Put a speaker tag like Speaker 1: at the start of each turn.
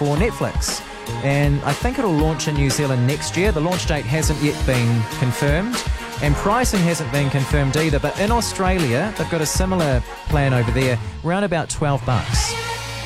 Speaker 1: for Netflix. And I think it'll launch in New Zealand next year. The launch date hasn't yet been confirmed, and pricing hasn't been confirmed either. But in Australia, they've got a similar plan over there, around about $12.